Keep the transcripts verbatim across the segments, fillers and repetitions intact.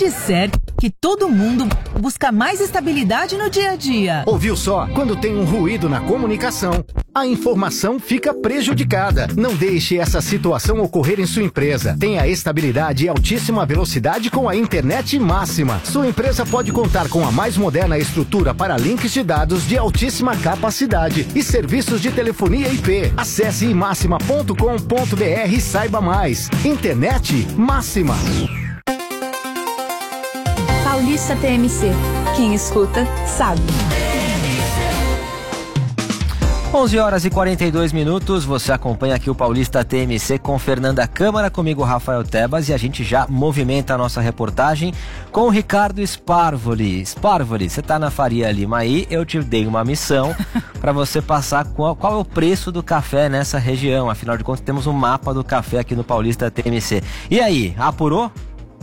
disser que todo mundo busca mais estabilidade no dia a dia. Ouviu só? Quando tem um ruído na comunicação, a informação fica prejudicada. Não deixe essa situação ocorrer em sua empresa. Tenha estabilidade e altíssima velocidade com a internet máxima. Sua empresa pode contar com a mais moderna estrutura para links de dados de altíssima capacidade e serviços de telefonia I P. Acesse imáxima ponto com ponto br e saiba mais. Internet máxima. Paulista T M C. Quem escuta, sabe. onze horas e quarenta e dois minutos, você acompanha aqui o Paulista T M C com Fernanda Câmara, comigo Rafael Tebas, e a gente já movimenta a nossa reportagem com o Ricardo Sparvoli. Sparvoli, você tá na Faria Lima aí, eu te dei uma missão para você passar qual, qual é o preço do café nessa região, afinal de contas temos um mapa do café aqui no Paulista T M C. E aí, apurou?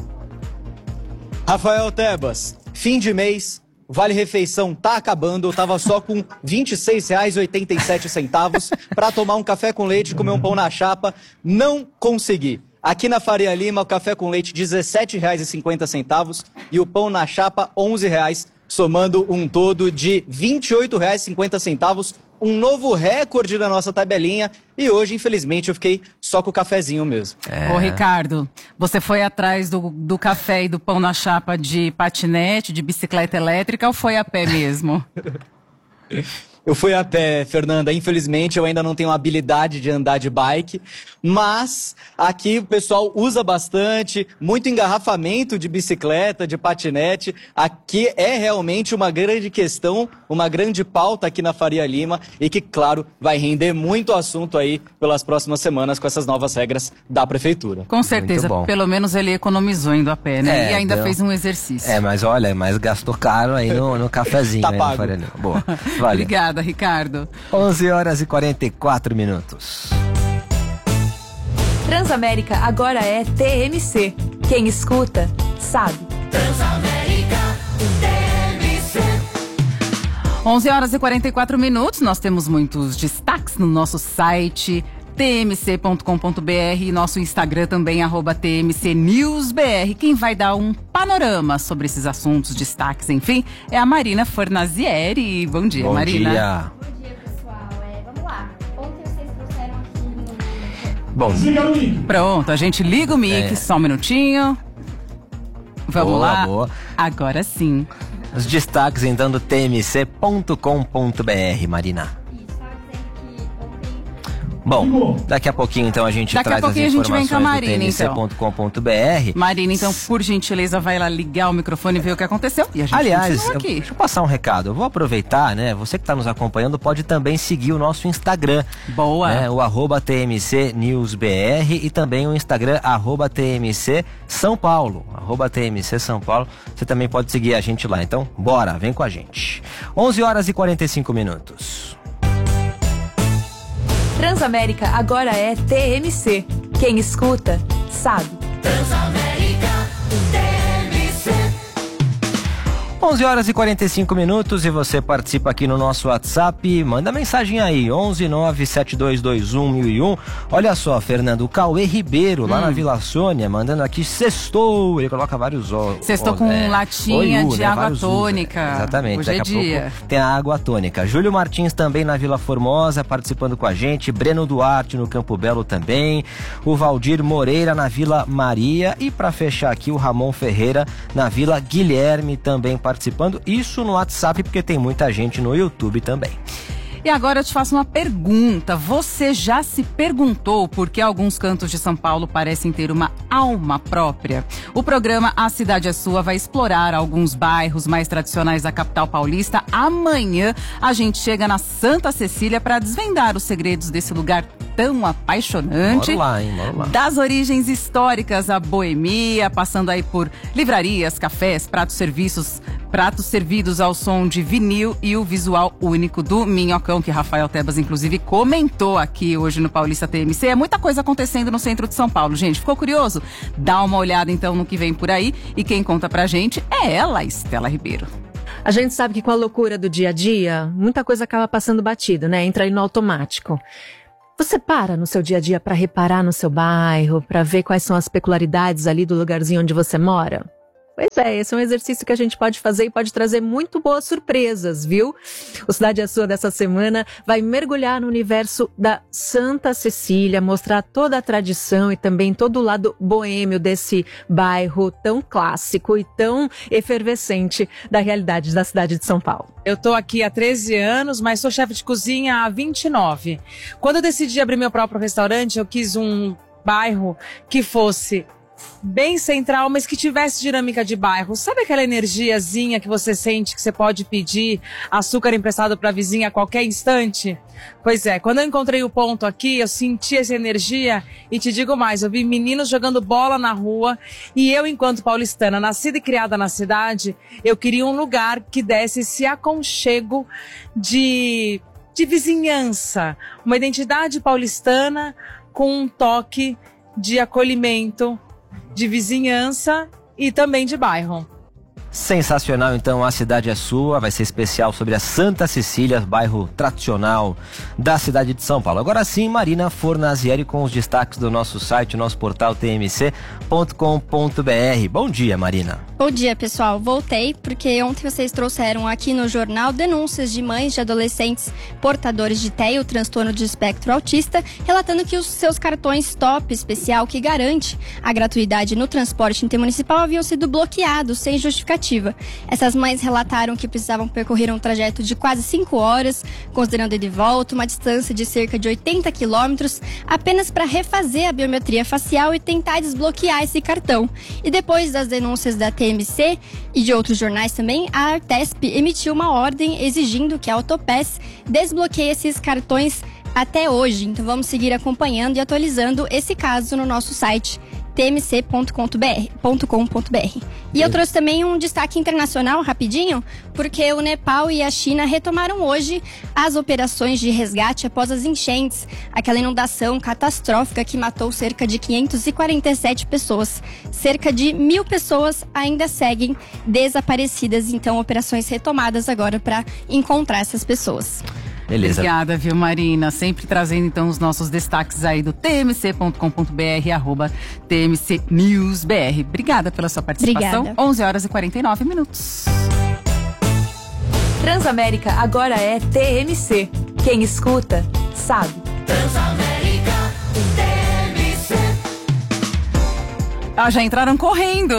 Rafael Tebas, fim de mês, Vale Refeição tá acabando, eu tava só com vinte e seis reais e oitenta e sete centavos para tomar um café com leite e comer um pão na chapa, não consegui. Aqui na Faria Lima, o café com leite dezessete reais e cinquenta centavos e o pão na chapa onze reais, somando um todo de vinte e oito reais e cinquenta centavos, um novo recorde na nossa tabelinha. E hoje, infelizmente, eu fiquei só com o cafezinho mesmo. É. Ô, Ricardo, você foi atrás do, do café e do pão na chapa de patinete, de bicicleta elétrica ou foi a pé mesmo? Eu fui a pé, Fernanda. Infelizmente, eu ainda não tenho a habilidade de andar de bike, mas aqui o pessoal usa bastante, muito engarrafamento de bicicleta, de patinete. Aqui é realmente uma grande questão, uma grande pauta aqui na Faria Lima e que, claro, vai render muito assunto aí pelas próximas semanas com essas novas regras da prefeitura. Com certeza, pelo menos ele economizou indo a pé, né? É, e ainda deu... fez um exercício. É, mas olha, mas gastou caro aí no, no cafezinho. Tá aí pago. Na Faria Lima. Boa, vale. Obrigada, Ricardo. onze horas e quarenta e quatro minutos. Transamérica agora é T M C. Quem escuta, sabe. Transamérica T M C. onze horas e quarenta e quatro minutos, nós temos muitos destaques no nosso site t m c ponto com ponto b r e nosso Instagram também, arroba T M C News B R. Quem vai dar um panorama sobre esses assuntos, destaques, enfim, é a Marina Fornazieri. Bom dia, Bom Marina. Dia. Bom dia, pessoal. É, vamos lá. Ontem vocês trouxeram aqui no... Bom dia. Pronto, a gente liga o mic, É. só um minutinho. Vamos Boa, lá. boa. Agora sim. Os destaques então do t m c ponto com ponto b r, Marina. Bom, daqui a pouquinho então a gente Daqui traz a pouquinho as a gente vem com a informações Marina, do t m c ponto com ponto b r. Marina, então, por gentileza, vai lá ligar o microfone e ver o que aconteceu. E a gente Aliás, continua eu, aqui. deixa eu passar um recado. Eu vou aproveitar, né? Você que está nos acompanhando pode também seguir o nosso Instagram. Boa. Né, o arroba T M C News B R e também o Instagram arroba T M C São Paulo. Arroba T M C São Paulo. Você também pode seguir a gente lá. Então, bora, vem com a gente. onze horas e quarenta e cinco minutos. Transamérica agora é T M C. Quem escuta, sabe. Transamérica T M C. onze horas e quarenta e cinco minutos e você participa aqui no nosso WhatsApp, manda mensagem aí, onze nove sete dois dois um mil e um. Olha só, Fernando, o Cauê Ribeiro, lá hum. na Vila Sônia, mandando aqui sextou, ele coloca vários ovos. Sextou com é, latinha oiu, de né, água tônica. Usos, exatamente, hoje daqui é a dia. pouco tem a água tônica. Júlio Martins também na Vila Formosa, participando com a gente, Breno Duarte no Campo Belo também, o Valdir Moreira na Vila Maria e para fechar aqui o Ramon Ferreira na Vila Guilherme também participando, isso no WhatsApp porque tem muita gente no YouTube também. E agora eu te faço uma pergunta. Você já se perguntou por que alguns cantos de São Paulo parecem ter uma alma própria? O programa A Cidade é Sua vai explorar alguns bairros mais tradicionais da capital paulista. Amanhã a gente chega na Santa Cecília para desvendar os segredos desse lugar tão apaixonante. Bora lá, hein? Bora lá. Das origens históricas à boemia, passando aí por livrarias, cafés, pratos serviços, pratos servidos ao som de vinil e o visual único do Minhocão, que Rafael Tebas, inclusive, comentou aqui hoje no Paulista T M C. É muita coisa acontecendo no centro de São Paulo, gente. Ficou curioso? Dá uma olhada, então, no que vem por aí. E quem conta pra gente é ela, Estela Ribeiro. A gente sabe que com a loucura do dia a dia, muita coisa acaba passando batido, né? Entra aí no automático. Você para no seu dia a dia para reparar no seu bairro, para ver quais são as peculiaridades ali do lugarzinho onde você mora? Pois é, esse é um exercício que a gente pode fazer e pode trazer muito boas surpresas, viu? O Cidade é Sua dessa semana vai mergulhar no universo da Santa Cecília, mostrar toda a tradição e também todo o lado boêmio desse bairro tão clássico e tão efervescente da realidade da cidade de São Paulo. Eu tô aqui há treze anos, mas sou chefe de cozinha há vinte e nove. Quando eu decidi abrir meu próprio restaurante, eu quis um bairro que fosse bem central, mas que tivesse dinâmica de bairro. Sabe aquela energiazinha que você sente que você pode pedir açúcar emprestado para a vizinha a qualquer instante? Pois é, quando eu encontrei o ponto aqui, eu senti essa energia e te digo mais, eu vi meninos jogando bola na rua e eu, enquanto paulistana, nascida e criada na cidade, eu queria um lugar que desse esse aconchego de, de vizinhança, uma identidade paulistana com um toque de acolhimento, de vizinhança e também de bairro. Sensacional, então, a cidade é sua, vai ser especial sobre a Santa Cecília, bairro tradicional da cidade de São Paulo. Agora sim, Marina Fornazieri com os destaques do nosso site, nosso portal t m c ponto com ponto b r. Bom dia, Marina. Bom dia, pessoal. Voltei porque ontem vocês trouxeram aqui no jornal denúncias de mães de adolescentes portadores de T E A, o transtorno de espectro autista, relatando que os seus cartões Top Especial, que garante a gratuidade no transporte intermunicipal, haviam sido bloqueados sem justificativa. Essas mães relataram que precisavam percorrer um trajeto de quase cinco horas, considerando ida e volta, uma distância de cerca de oitenta quilômetros, apenas para refazer a biometria facial e tentar desbloquear esse cartão. E depois das denúncias da T M C e de outros jornais também, a Artesp emitiu uma ordem exigindo que a Autopass desbloqueie esses cartões até hoje. Então vamos seguir acompanhando e atualizando esse caso no nosso site t m c ponto com ponto b r. E eu trouxe também um destaque internacional rapidinho, porque o Nepal e a China retomaram hoje as operações de resgate após as enchentes, aquela inundação catastrófica que matou cerca de quinhentas e quarenta e sete pessoas. Cerca de mil pessoas ainda seguem desaparecidas, então operações retomadas agora para encontrar essas pessoas. Beleza. Obrigada, viu, Marina? Sempre trazendo, então, os nossos destaques aí do t m c ponto com ponto b r, arroba t m c news b r. Obrigada pela sua participação. Obrigada. onze horas e quarenta e nove minutos. Transamérica agora é T M C. Quem escuta, sabe. Transamérica, T M C. Ah, já entraram correndo.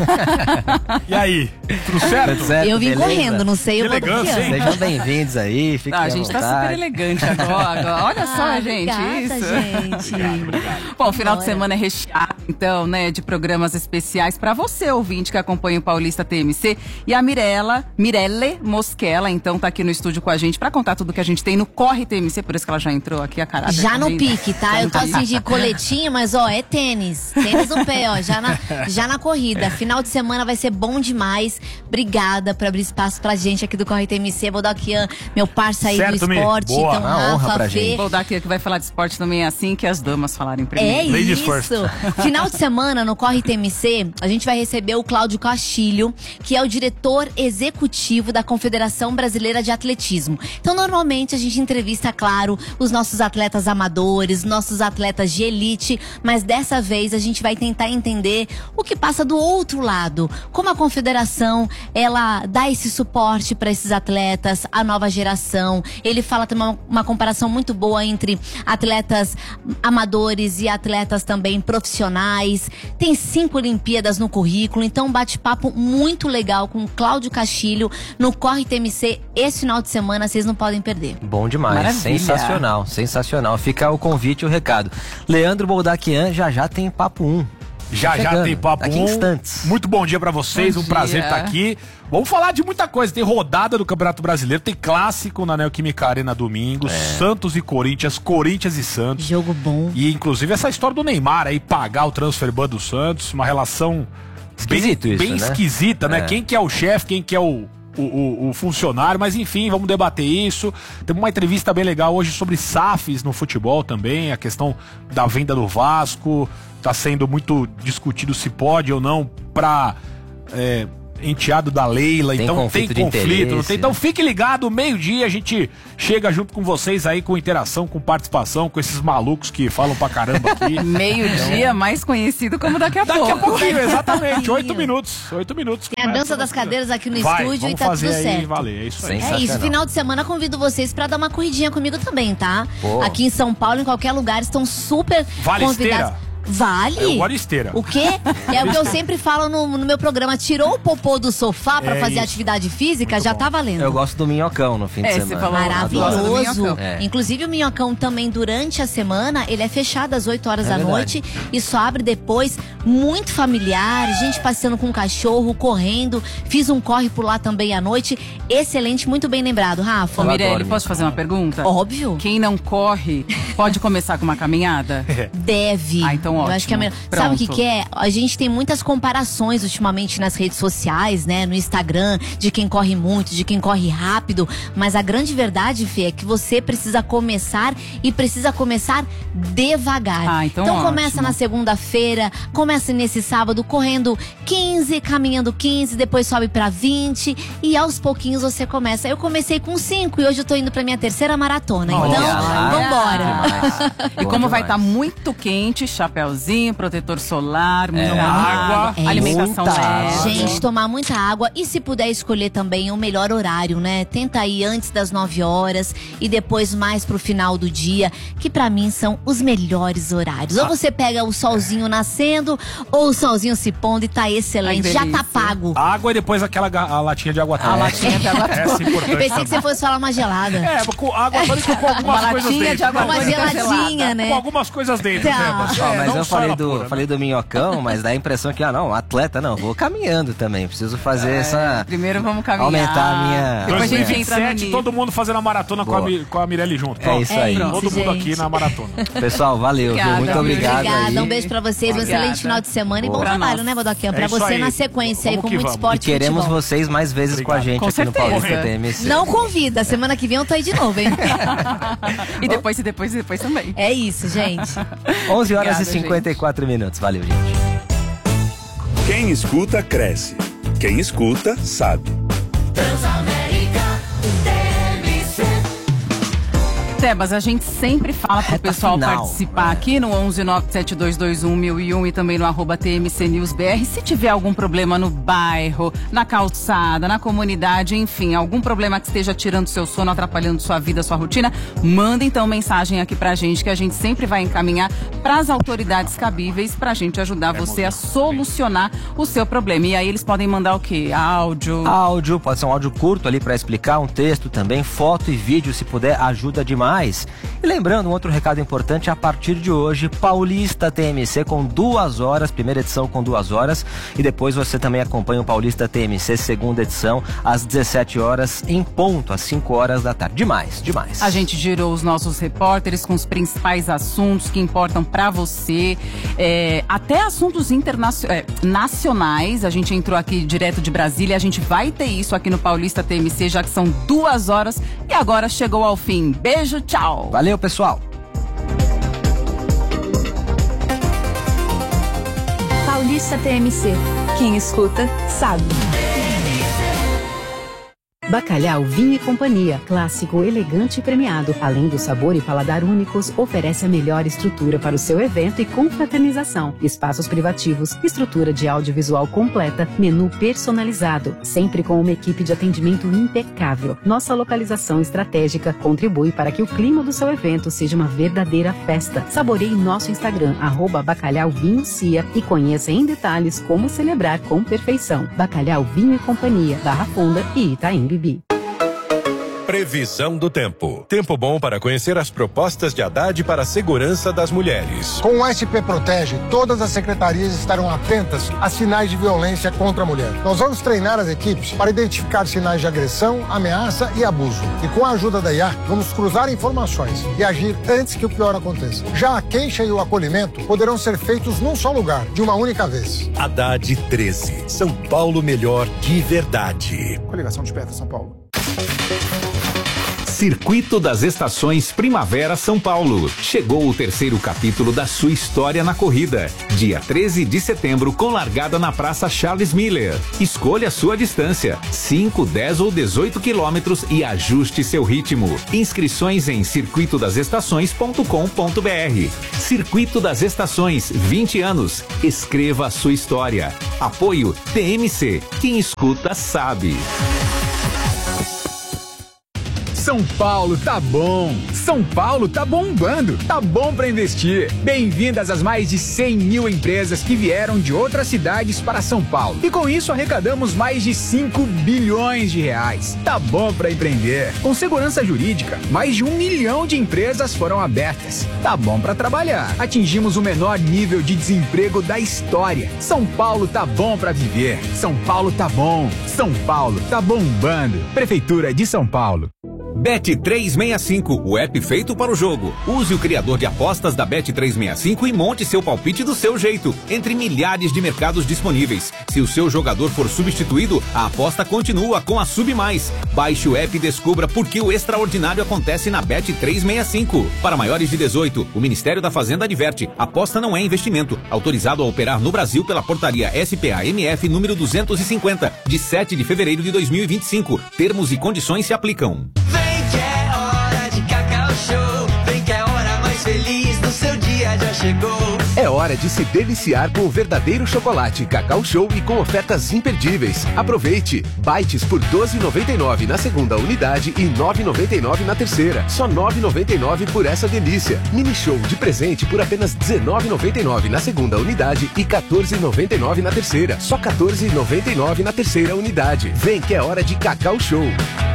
E aí, tudo certo? Tudo certo, Eu vim beleza? correndo, não sei Que o elegância, hein? Sejam bem-vindos aí, fiquem Ah, à a gente tá vontade. super elegante agora. Olha só, Ah, gente, obrigada, isso. gente. Bom, o final de Bora. semana é recheado, então, né, de programas especiais para você, ouvinte, que acompanha o Paulista T M C. E a Mirella, Mirelle Mosquela, então, tá aqui no estúdio com a gente para contar tudo que a gente tem no Corre T M C, por isso que ela já entrou aqui a caráter. Já no correndo. pique, tá? Já Eu no tô pique. assim de coletinho, mas ó, é tênis. Tênis no pé, ó. Já na, já na corrida. Final de semana vai ser bom demais. Obrigada por abrir espaço pra gente aqui do Corre T M C. Vou dar aqui meu parça aí Certo, do Mi. esporte. Boa. Então, Uma honra Rafa, pra Fê. gente. Vou dar aqui que vai falar de esporte também é assim que as damas falarem É primeiro. Ladies isso. first. Final de semana no Corre T M C, a gente vai receber o Cláudio Castilho, que é o diretor executivo da Confederação Brasileira de Atletismo. Então, normalmente a gente entrevista, claro, os nossos atletas amadores, nossos atletas de elite, mas dessa vez a gente vai tentar entender o que passa do outro lado, como a confederação ela dá esse suporte para esses atletas, a nova geração. Ele fala também uma, uma comparação muito boa entre atletas amadores e atletas também profissionais. Tem cinco Olimpíadas no currículo, então um bate-papo muito legal com o Cláudio Castilho no Corre T M C esse final de semana, vocês não podem perder. Bom demais, Maravilha. sensacional, sensacional. Fica o convite e o recado. Leandro Boldaquian já já tem papo um. Já já Chegando, tem papo daqui a um. instantes. Muito bom dia pra vocês, Bom um prazer dia. estar aqui. Vamos falar de muita coisa. Tem rodada do Campeonato Brasileiro, tem clássico na Neoquímica Arena domingo, Santos e Corinthians, Corinthians e Santos. Jogo bom. E inclusive essa história do Neymar aí pagar o transfer ban do Santos, uma relação Esquisito bem, isso, bem né? esquisita, né? É. Quem que é o chefe, quem que é o, o, o, o funcionário, mas enfim, vamos debater isso. Temos uma entrevista bem legal hoje sobre S A Fs no futebol também, a questão da venda do Vasco. Tá sendo muito discutido se pode ou não pra é, enteado da Leila, Tem então conflito tem de conflito, não interesse. tem? Então fique ligado, meio-dia a gente chega junto com vocês aí com interação, com participação, com esses malucos que falam pra caramba aqui. Meio-dia, mais conhecido como daqui a Daqui pouco. a pouquinho, exatamente, oito minutos, oito minutos. Tem a dança das cadeiras aqui no Vai, estúdio e vamos tá fazer tudo aí, certo. valer, é isso aí. É isso, final de semana convido vocês pra dar uma corridinha comigo também, tá? Pô. Aqui em São Paulo, em qualquer lugar, estão super Vale convidados. esteira? Vale? Eu gosto de esteira. O quê? É o que eu sempre falo no, no meu programa. Tirou o popô do sofá pra É fazer isso. atividade física, já tá valendo. Eu gosto do minhocão no fim de É, semana. você falou maravilhoso. Adoro. É. Inclusive o minhocão também durante a semana, ele é fechado às oito horas É da verdade. noite e só abre depois, muito familiar, gente passeando com o cachorro, correndo. Fiz um corre por lá também à noite. Excelente, muito bem lembrado, Rafa. Ô, Mirelle, posso fazer uma pergunta? Óbvio. Quem não corre, pode começar com uma caminhada? Deve. Ah, então ótimo. Eu acho que é melhor. Sabe o que, Pronto. que é? A gente tem muitas comparações ultimamente nas redes sociais, né? No Instagram, de quem corre muito, de quem corre rápido. Mas a grande verdade, Fê, é que você precisa começar e precisa começar devagar. Ah, então começa ótimo. na segunda-feira, começa nesse sábado correndo quinze, caminhando quinze, depois sobe pra vinte e aos pouquinhos você começa. Eu comecei com cinco e hoje eu tô indo pra minha terceira maratona. Olha Então, lá. vambora. E como vai estar muito quente, chapéuzinho, protetor solar, muita É. água, É alimentação isso. leve. Gente, tomar muita água e se puder escolher também o melhor horário, né? Tenta ir antes das nove horas e depois mais pro final do dia, que pra mim são os melhores horários. Ou você pega o solzinho nascendo ou o solzinho se pondo e tá excelente, Ai, já delícia. tá pago. Água e depois aquela ga- a latinha de água tônica. latinha de água Essa é importante Pensei também. que você fosse falar uma gelada. É, com água tônica com algumas Uma coisas latinha dentro. de água Não, tônica uma geladinha, gelada, né? Com algumas coisas dentro, Tá. né? Mas, Ó, é, mas não eu só falei ela do, pura, né? falei do minhocão, mas dá a impressão que, ah, não, atleta não, vou caminhando também. Preciso fazer essa. Primeiro vamos caminhar. Aumentar a minha. Depois a gente dois mil e entra no vinte e sete, todo mundo fazendo a maratona com a, Boa. Mi- com a Mirelle junto. É Pronto. isso aí. Todo isso, mundo gente. aqui na maratona. Pessoal, valeu, viu? Obrigada, Muito obrigado. Obrigada, aí. um beijo pra vocês, um Obrigada. excelente final de semana e bom Boa. trabalho, né, Bodoquinha? Pra É isso você aí. na sequência aí Vamos com que muito vamos. esporte E queremos futebol. vocês mais vezes com a gente Com aqui no certeza. Paulista T M C. Não convida, semana que vem eu tô aí de novo, hein? E depois, e depois, e depois também. É isso, gente. onze horas Obrigada, e cinquenta e quatro minutos. Valeu, gente. Quem escuta, cresce. Quem escuta, sabe. Transamérica T M C. Tebas, a gente sempre fala pro pessoal final. participar aqui no onze nove sete dois dois um mil e um e também no arroba T M C News B R. Se tiver algum problema no bairro, na calçada, na comunidade, enfim, algum problema que esteja tirando seu sono, atrapalhando sua vida, sua rotina, manda então mensagem aqui pra gente que a gente sempre vai encaminhar pras autoridades cabíveis pra gente ajudar você a solucionar o seu problema. E aí eles podem mandar o quê? Áudio? Áudio, pode ser um áudio curto ali para explicar, um texto também, foto e vídeo, se puder, ajuda demais. E lembrando, um outro recado importante, a partir de hoje, Paulista T M C com duas horas, primeira edição com duas horas, e depois você também acompanha o Paulista T M C, segunda edição, às dezessete horas, em ponto, às cinco horas da tarde. Demais, demais. A gente girou os nossos repórteres com os principais assuntos que importam pra você, é, até assuntos internacionais, é, nacionais. A gente entrou aqui direto de Brasília, a gente vai ter isso aqui no Paulista T M C, já que são duas horas e agora chegou ao fim. Beijo, tchau! Valeu, pessoal! Paulista T M C. Quem escuta, sabe. Bacalhau Vinho e Companhia, clássico, elegante e premiado. Além do sabor e paladar únicos, oferece a melhor estrutura para o seu evento e confraternização. Espaços privativos, estrutura de audiovisual completa, menu personalizado, sempre com uma equipe de atendimento impecável. Nossa localização estratégica contribui para que o clima do seu evento seja uma verdadeira festa. Saboreie nosso Instagram, arroba Bacalhau Vinho Cia, e conheça em detalhes como celebrar com perfeição. Bacalhau Vinho e Companhia, Barra Funda e Itaim Bibi. Previsão do tempo. Tempo bom para conhecer as propostas de Haddad para a segurança das mulheres. Com o S P Protege, todas as secretarias estarão atentas a sinais de violência contra a mulher. Nós vamos treinar as equipes para identificar sinais de agressão, ameaça e abuso. E com a ajuda da I A, vamos cruzar informações e agir antes que o pior aconteça. Já a queixa e o acolhimento poderão ser feitos num só lugar, de uma única vez. Haddad treze. São Paulo melhor de verdade. Coligação Desperta São Paulo. Circuito das Estações Primavera São Paulo. Chegou o terceiro capítulo da sua história na corrida. Dia treze de setembro, com largada na Praça Charles Miller. Escolha sua distância, cinco, dez ou dezoito quilômetros e ajuste seu ritmo. Inscrições em circuito das estações ponto com ponto br. Circuito das Estações, vinte anos. Escreva a sua história. Apoio T M C. Quem escuta sabe. São Paulo tá bom, São Paulo tá bombando, tá bom pra investir. Bem-vindas às mais de cem mil empresas que vieram de outras cidades para São Paulo. E com isso arrecadamos mais de cinco bilhões de reais. Tá bom pra empreender. Com segurança jurídica, mais de um milhão de empresas foram abertas. Tá bom pra trabalhar. Atingimos o menor nível de desemprego da história. São Paulo tá bom pra viver. São Paulo tá bom. São Paulo tá bombando. Prefeitura de São Paulo. Bet trezentos e sessenta e cinco, o app feito para o jogo. Use o criador de apostas da Bet trezentos e sessenta e cinco e monte seu palpite do seu jeito, entre milhares de mercados disponíveis. Se o seu jogador for substituído, a aposta continua com a Sub Mais. Baixe o app e descubra por que o extraordinário acontece na Bet trezentos e sessenta e cinco. Para maiores de dezoito, o Ministério da Fazenda adverte: aposta não é investimento. Autorizado a operar no Brasil pela portaria S P A M F número duzentos e cinquenta, de sete de fevereiro de dois mil e vinte e cinco. Termos e condições se aplicam. Que é hora de Cacau Show. Vem que é a hora mais feliz do seu dia já chegou. É hora de se deliciar com o verdadeiro chocolate Cacau Show e com ofertas imperdíveis. Aproveite! Bites por doze reais e noventa e nove centavos na segunda unidade e nove reais e noventa e nove centavos na terceira. Só nove reais e noventa e nove centavos por essa delícia. Mini Show de presente por apenas dezenove reais e noventa e nove centavos na segunda unidade e quatorze reais e noventa e nove centavos na terceira. Só quatorze reais e noventa e nove centavos na terceira unidade. Vem que é hora de Cacau Show.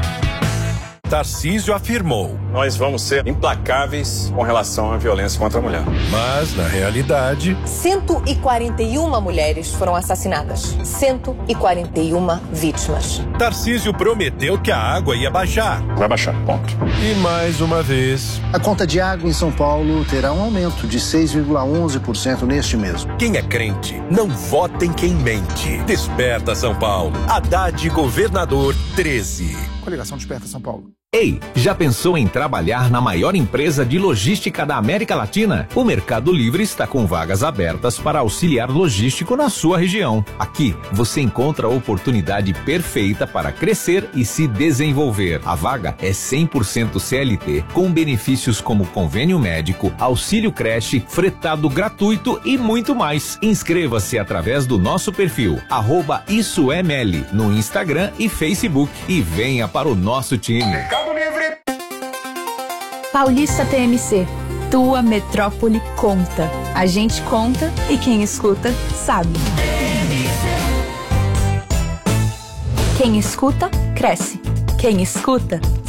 Tarcísio afirmou: nós vamos ser implacáveis com relação à violência contra a mulher. Mas, na realidade, cento e quarenta e uma mulheres foram assassinadas. cento e quarenta e uma vítimas. Tarcísio prometeu que a água ia baixar. Vai baixar, ponto. E mais uma vez, a conta de água em São Paulo terá um aumento de seis vírgula onze por cento neste mês. Quem é crente, não vota em quem mente. Desperta São Paulo. Haddad Governador treze. Coligação Desperta São Paulo. Ei, já pensou em trabalhar na maior empresa de logística da América Latina? O Mercado Livre está com vagas abertas para auxiliar logístico na sua região. Aqui, você encontra a oportunidade perfeita para crescer e se desenvolver. A vaga é cem por cento C L T, com benefícios como convênio médico, auxílio creche, fretado gratuito e muito mais. Inscreva-se através do nosso perfil, arroba Isso é Meli, no Instagram e Facebook, e venha para o nosso time. Paulista T M C, tua metrópole conta. A gente conta e quem escuta sabe. Quem escuta, cresce. Quem escuta,